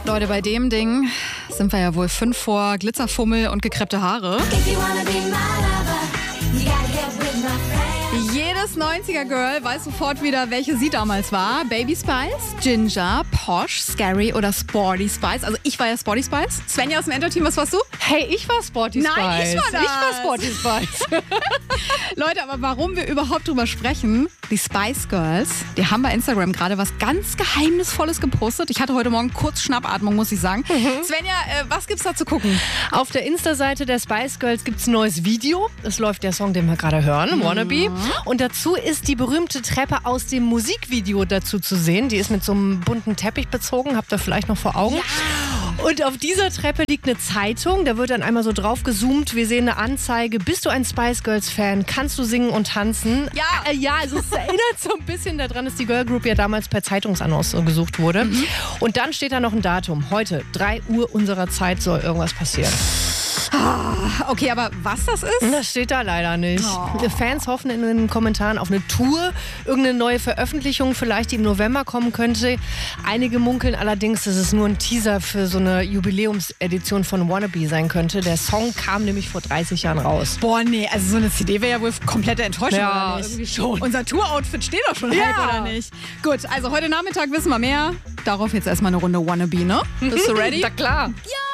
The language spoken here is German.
Leute, bei dem Ding sind wir ja wohl 5 vor Glitzerfummel und gekreppte Haare. Jedes 90er-Girl weiß sofort wieder, welche sie damals war. Baby Spice, Ginger, Posh, Scary oder Sporty Spice. Also ich war ja Sporty Spice. Svenja aus dem Enterteam, was warst du? Hey, ich war Sporty Spice. Nein, ich war das. Ich war Sporty Spice. Leute, aber warum wir überhaupt drüber sprechen, die Spice Girls, die haben bei Instagram gerade was ganz Geheimnisvolles gepostet. Ich hatte heute Morgen kurz Schnappatmung, muss ich sagen. Svenja, was gibt's da zu gucken? Auf der Insta-Seite der Spice Girls gibt's ein neues Video. Es läuft der Song, den wir gerade hören, Wannabe. Und dazu ist die berühmte Treppe aus dem Musikvideo dazu zu sehen. Die ist mit so einem bunten Teppich bezogen, habt ihr vielleicht noch vor Augen. Ja. Und auf dieser Treppe liegt eine Zeitung, da wird dann einmal so drauf gezoomt. Wir sehen eine Anzeige. Bist du ein Spice Girls Fan? Kannst du singen und tanzen? Ja. Ja, also es erinnert so ein bisschen daran, dass die Girl Group ja damals per Zeitungsannonce gesucht wurde. Und dann steht da noch ein Datum. Heute, 3 Uhr unserer Zeit, soll irgendwas passieren. Okay, aber was das ist? Das steht da leider nicht. Fans hoffen in den Kommentaren auf eine Tour, irgendeine neue Veröffentlichung vielleicht, die im November kommen könnte. Einige munkeln allerdings, dass es nur ein Teaser für so eine Jubiläumsedition von Wannabe sein könnte. Der Song kam nämlich vor 30 Jahren raus. Boah, nee, also so eine CD wäre ja wohl komplette Enttäuschung, Ja, oder nicht? irgendwie schon. Unser Tour-Outfit steht doch schon halb, oder nicht? Gut, also heute Nachmittag wissen wir mehr. Darauf jetzt erstmal eine Runde Wannabe, ne? Bist du ready? Na klar. Ja!